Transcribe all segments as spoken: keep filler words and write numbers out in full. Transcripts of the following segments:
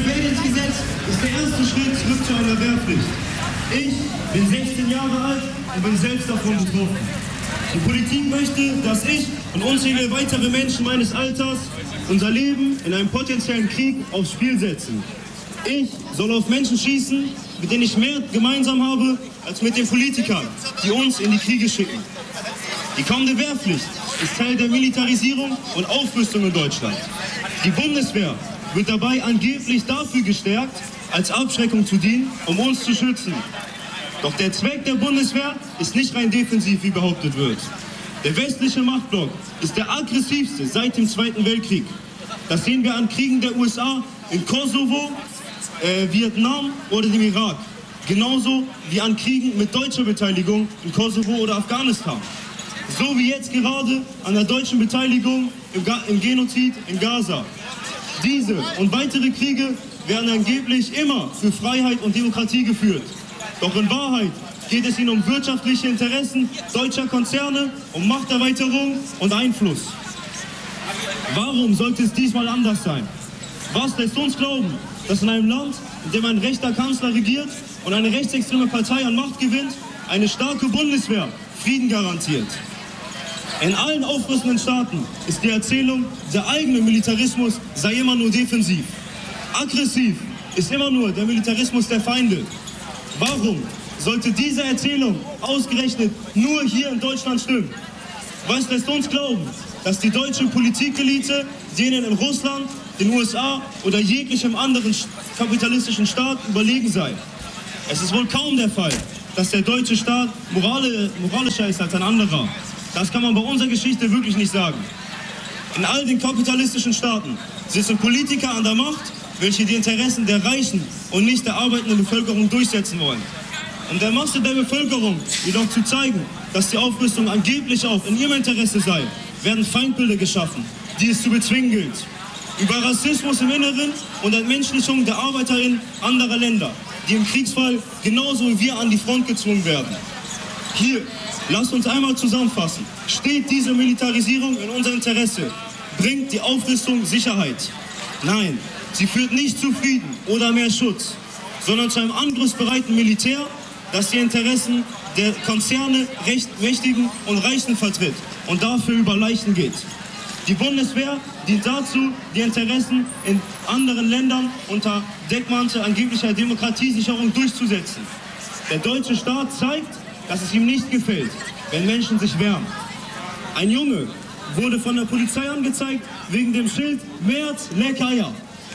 Wehrdienstgesetz ist der erste Schritt zurück zu einer Wehrpflicht. Ich bin sechzehn Jahre alt und bin selbst davon betroffen. Die Politik möchte, dass ich und unzählige weitere Menschen meines Alters unser Leben in einem potenziellen Krieg aufs Spiel setzen. Ich soll auf Menschen schießen, mit denen ich mehr gemeinsam habe, als mit den Politikern, die uns in die Kriege schicken. Die kommende Wehrpflicht ist Teil der Militarisierung und Aufrüstung in Deutschland. Die Bundeswehr wird dabei angeblich dafür gestärkt, als Abschreckung zu dienen, um uns zu schützen. Doch der Zweck der Bundeswehr ist nicht rein defensiv, wie behauptet wird. Der westliche Machtblock ist der aggressivste seit dem Zweiten Weltkrieg. Das sehen wir an Kriegen der U S A in Kosovo, äh, Vietnam oder dem Irak. Genauso wie an Kriegen mit deutscher Beteiligung in Kosovo oder Afghanistan. So wie jetzt gerade an der deutschen Beteiligung im, Ga- im Genozid in Gaza. Diese und weitere Kriege werden angeblich immer für Freiheit und Demokratie geführt. Doch in Wahrheit geht es ihnen um wirtschaftliche Interessen deutscher Konzerne, um Machterweiterung und Einfluss. Warum sollte es diesmal anders sein? Was lässt uns glauben, dass in einem Land, in dem ein rechter Kanzler regiert und eine rechtsextreme Partei an Macht gewinnt, eine starke Bundeswehr Frieden garantiert? In allen aufrüstenden Staaten ist die Erzählung, der eigene Militarismus sei immer nur defensiv. Aggressiv ist immer nur der Militarismus der Feinde. Warum sollte diese Erzählung ausgerechnet nur hier in Deutschland stimmen? Was lässt uns glauben, dass die deutsche Politikelite denen in Russland, den U S A oder jeglichem anderen kapitalistischen Staat überlegen sei? Es ist wohl kaum der Fall, dass der deutsche Staat morale, moralischer ist als ein anderer. Das kann man bei unserer Geschichte wirklich nicht sagen. In all den kapitalistischen Staaten sitzen Politiker an der Macht, welche die Interessen der Reichen und nicht der arbeitenden Bevölkerung durchsetzen wollen. Um der Masse der Bevölkerung jedoch zu zeigen, dass die Aufrüstung angeblich auch in ihrem Interesse sei, werden Feindbilder geschaffen, die es zu bezwingen gilt. Über Rassismus im Inneren und Entmenschlichung der Arbeiterinnen anderer Länder, die im Kriegsfall genauso wie wir an die Front gezwungen werden. Hier, lasst uns einmal zusammenfassen. Steht diese Militarisierung in unser Interesse? Bringt die Aufrüstung Sicherheit? Nein, sie führt nicht zu Frieden oder mehr Schutz, sondern zu einem angriffsbereiten Militär, das die Interessen der Konzerne, Recht, Mächtigen und Reichen vertritt und dafür über Leichen geht. Die Bundeswehr dient dazu, die Interessen in anderen Ländern unter Deckmantel angeblicher Demokratiesicherung durchzusetzen. Der deutsche Staat zeigt, dass es ihm nicht gefällt, wenn Menschen sich wehren. Ein Junge wurde von der Polizei angezeigt wegen dem Schild Merz leck Eier.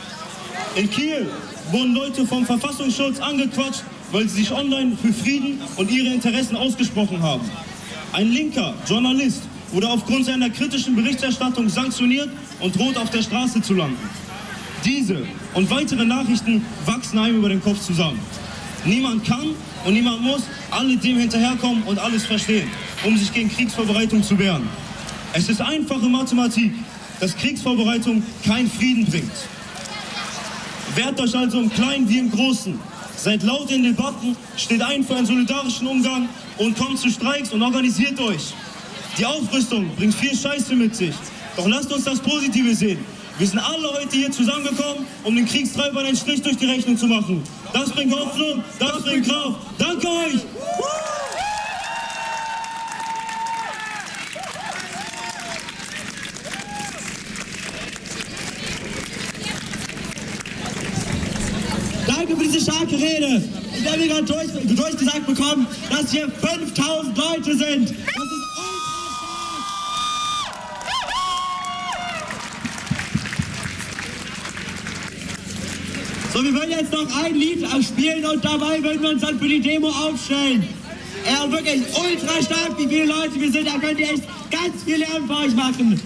In Kiel wurden Leute vom Verfassungsschutz angequatscht, weil sie sich online für Frieden und ihre Interessen ausgesprochen haben. Ein linker Journalist wurde aufgrund seiner kritischen Berichterstattung sanktioniert und droht auf der Straße zu landen. Diese und weitere Nachrichten wachsen einem über den Kopf zusammen. Niemand kann und niemand muss alledem hinterherkommen und alles verstehen, um sich gegen Kriegsvorbereitung zu wehren. Es ist einfache Mathematik, dass Kriegsvorbereitung keinen Frieden bringt. Wehrt euch also im Kleinen wie im Großen. Seid laut in Debatten, steht ein für einen solidarischen Umgang und kommt zu Streiks und organisiert euch. Die Aufrüstung bringt viel Scheiße mit sich. Doch lasst uns das Positive sehen. Wir sind alle heute hier zusammengekommen, um den Kriegstreibern einen Strich durch die Rechnung zu machen. Das bringt Hoffnung, das bringt Kraft. Danke euch! Danke für diese starke Rede. Ich habe gerade durch, durchgesagt bekommen, dass hier fünftausend Leute sind. Das ist So, wir wollen jetzt noch ein Lied spielen und dabei würden wir uns dann für die Demo aufstellen. Ja, wirklich ultra stark, wie viele Leute wir sind, da könnt ihr echt ganz viel Lärm für euch machen.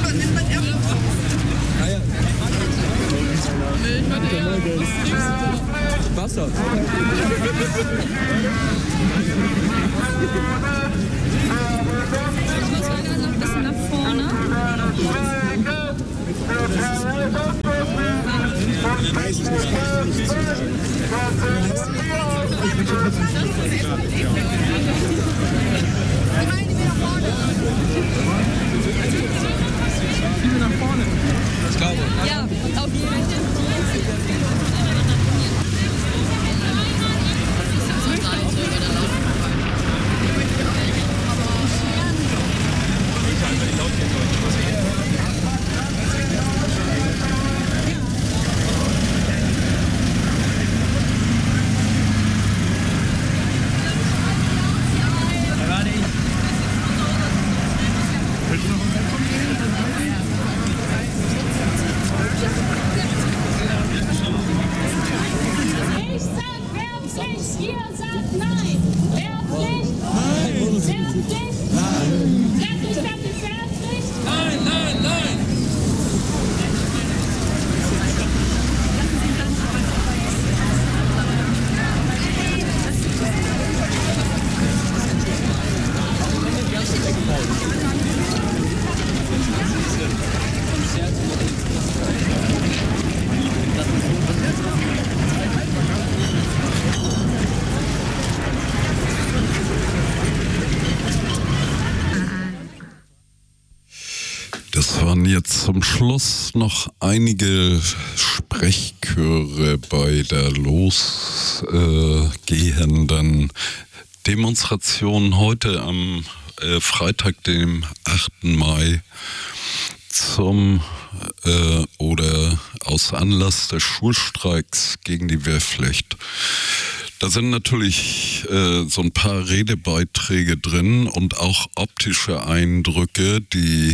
Wasser. Ich muss mal gerade noch ein bisschen nach vorne. Ich glaube. Ja, auf jeden Fall. Ich sag Wehrpflicht, ihr sagt nein. Wehrpflicht, Wehrpflicht, fertig, fertig, fertig. Nein, nein, nein! Das waren jetzt zum Schluss noch einige Sprechchöre bei der losgehenden Demonstration heute am äh, Freitag, dem achten Mai, zum äh, oder aus Anlass des Schulstreiks gegen die Wehrpflicht. Da sind natürlich äh, so ein paar Redebeiträge drin und auch optische Eindrücke, die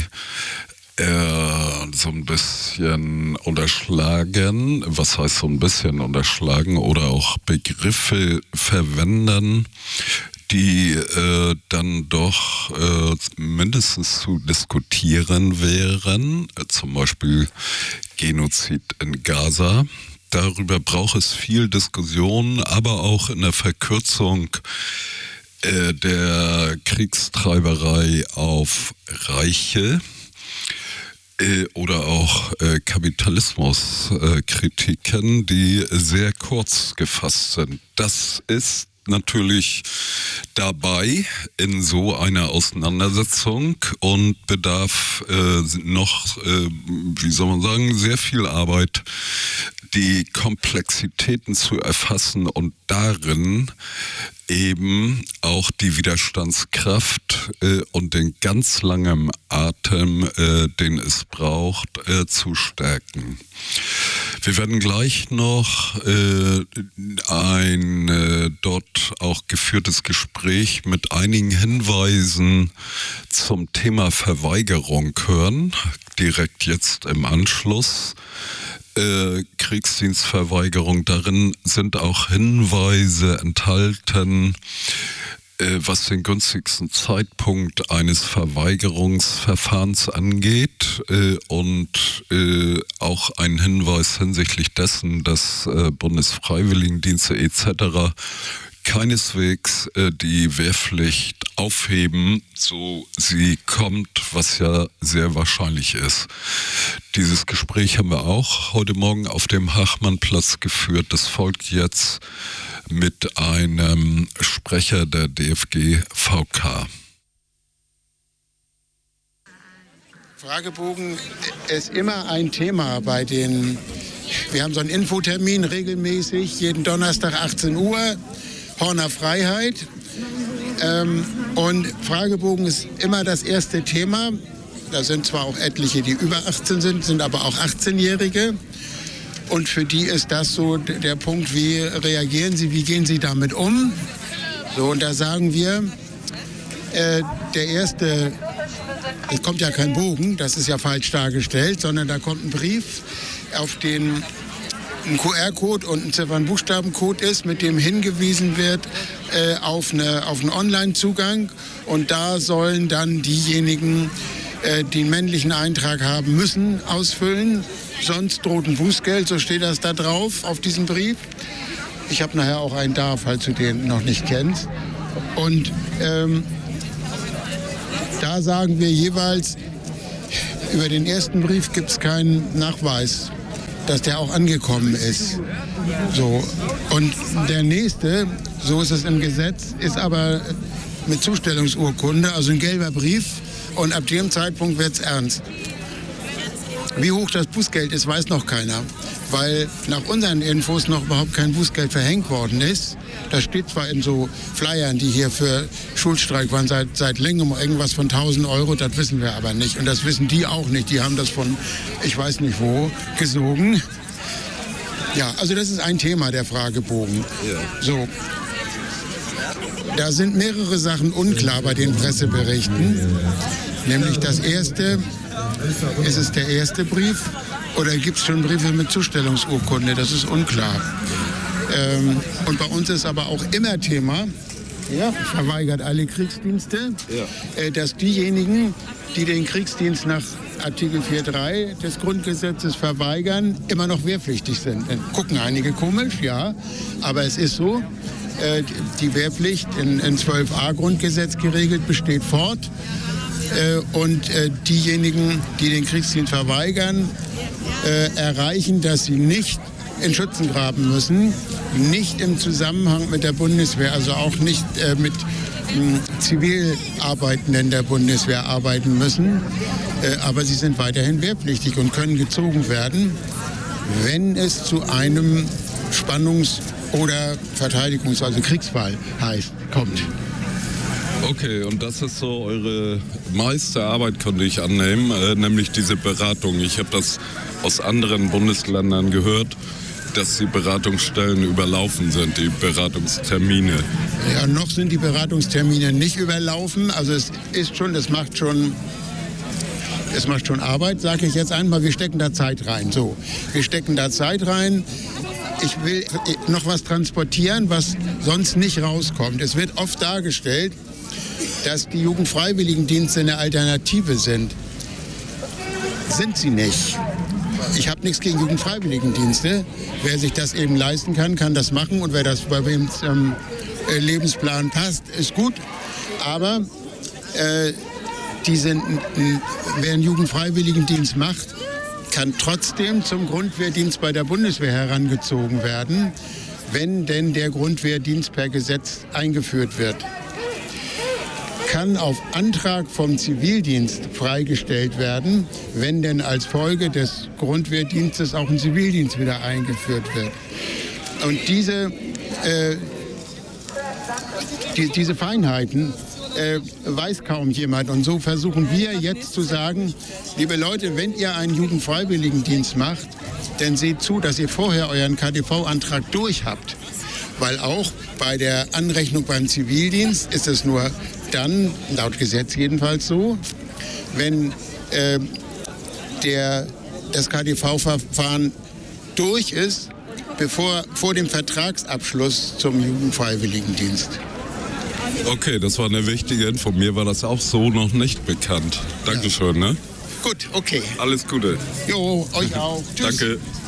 äh, so ein bisschen unterschlagen, was heißt so ein bisschen unterschlagen, oder auch Begriffe verwenden, die äh, dann doch äh, mindestens zu diskutieren wären, äh, zum Beispiel Genozid in Gaza. Darüber braucht es viel Diskussion, aber auch in der Verkürzung äh, der Kriegstreiberei auf Reiche äh, oder auch äh, Kapitalismuskritiken, äh, die sehr kurz gefasst sind. Das ist natürlich dabei in so einer Auseinandersetzung und bedarf äh, noch, äh, wie soll man sagen, sehr viel Arbeit, die Komplexitäten zu erfassen und darin eben auch die Widerstandskraft äh, und den ganz langen Atem, äh, den es braucht, äh, zu stärken. Wir werden gleich noch äh, ein äh, dort auch geführtes Gespräch mit einigen Hinweisen zum Thema Verweigerung hören, direkt jetzt im Anschluss. Äh, Kriegsdienstverweigerung. Darin sind auch Hinweise enthalten, äh, was den günstigsten Zeitpunkt eines Verweigerungsverfahrens angeht äh, und äh, auch ein Hinweis hinsichtlich dessen, dass äh, Bundesfreiwilligendienste et cetera keineswegs äh, die Wehrpflicht aufheben, so sie kommt, was ja sehr wahrscheinlich ist. Dieses Gespräch haben wir auch heute Morgen auf dem Hachmannplatz geführt. Das folgt jetzt mit einem Sprecher der D F G V K. Fragebogen ist immer ein Thema bei den, wir haben so einen Infotermin regelmäßig, jeden Donnerstag achtzehn Uhr, Horner Freiheit. Ähm, und Fragebogen ist immer das erste Thema. Da sind zwar auch etliche, die über achtzehn sind, sind aber auch achtzehnjährige. Und für die ist das so der Punkt, wie reagieren sie, wie gehen sie damit um? So, und da sagen wir, äh, der erste, es kommt ja kein Bogen, das ist ja falsch dargestellt, sondern da kommt ein Brief, auf den ein Q R-Code und ein Ziffern-Buchstaben-Code ist, mit dem hingewiesen wird äh, auf, eine, auf einen Online-Zugang. Und da sollen dann diejenigen äh, die einen männlichen Eintrag haben müssen, ausfüllen. Sonst droht ein Bußgeld, so steht das da drauf auf diesem Brief. Ich habe nachher auch einen da, falls du den noch nicht kennst. Und ähm, da sagen wir jeweils, über den ersten Brief gibt es keinen Nachweis, dass der auch angekommen ist. So. Und der nächste, so ist es im Gesetz, ist aber mit Zustellungsurkunde, also ein gelber Brief. Und ab dem Zeitpunkt wird es ernst. Wie hoch das Bußgeld ist, weiß noch keiner. Weil nach unseren Infos noch überhaupt kein Bußgeld verhängt worden ist. Das steht zwar in so Flyern, die hier für Schulstreik waren, seit, seit längerem irgendwas von tausend Euro, das wissen wir aber nicht. Und das wissen die auch nicht. Die haben das von, ich weiß nicht wo, gesogen. Ja, also das ist ein Thema, der Fragebogen. Ja. So. Da sind mehrere Sachen unklar bei den Presseberichten. Nämlich das erste, ist es der erste Brief oder gibt es schon Briefe mit Zustellungsurkunde? Das ist unklar. Ähm, und bei uns ist aber auch immer Thema, ja, verweigert alle Kriegsdienste, ja. äh, dass diejenigen, die den Kriegsdienst nach Artikel vier Punkt drei des Grundgesetzes verweigern, immer noch wehrpflichtig sind. Äh, gucken einige komisch, ja, aber es ist so. Äh, die Wehrpflicht in, in zwölf a Grundgesetz geregelt besteht fort. Äh, und äh, diejenigen, die den Kriegsdienst verweigern, äh, erreichen, dass sie nicht in Schützengraben müssen, nicht im Zusammenhang mit der Bundeswehr, also auch nicht äh, mit mh, Zivilarbeitenden der Bundeswehr arbeiten müssen. Äh, aber sie sind weiterhin wehrpflichtig und können gezogen werden, wenn es zu einem Spannungs- oder Verteidigungs-, also Kriegsfall heißt, kommt. Okay, und das ist so eure meiste Arbeit, könnte ich annehmen, äh, nämlich diese Beratung. Ich habe das aus anderen Bundesländern gehört, dass die Beratungsstellen überlaufen sind, die Beratungstermine. Ja, noch sind die Beratungstermine nicht überlaufen. Also es ist schon, das macht schon, es macht schon Arbeit, sage ich jetzt einmal. Wir stecken da Zeit rein. So, wir stecken da Zeit rein. Ich will noch was transportieren, was sonst nicht rauskommt. Es wird oft dargestellt, dass die Jugendfreiwilligendienste eine Alternative sind. Sind sie nicht. Ich habe nichts gegen Jugendfreiwilligendienste. Wer sich das eben leisten kann, kann das machen. Und wer das bei wem ähm, Lebensplan passt, ist gut. Aber äh, die sind, wer einen Jugendfreiwilligendienst macht, kann trotzdem zum Grundwehrdienst bei der Bundeswehr herangezogen werden, wenn denn der Grundwehrdienst per Gesetz eingeführt wird. Kann auf Antrag vom Zivildienst freigestellt werden, wenn denn als Folge des Grundwehrdienstes auch ein Zivildienst wieder eingeführt wird. Und diese, äh, die, diese Feinheiten äh, weiß kaum jemand. Und so versuchen wir jetzt zu sagen, liebe Leute, wenn ihr einen Jugendfreiwilligendienst macht, dann seht zu, dass ihr vorher euren K D V-Antrag durch habt. Weil auch bei der Anrechnung beim Zivildienst ist es nur dann, laut Gesetz jedenfalls so, wenn äh, der, das K D V-Verfahren durch ist, bevor, vor dem Vertragsabschluss zum Jugendfreiwilligendienst. Okay, das war eine wichtige Info. Mir war das auch so noch nicht bekannt. Dankeschön, ja. Ne? Gut, okay. Alles Gute. Jo, euch auch. Tschüss. Danke.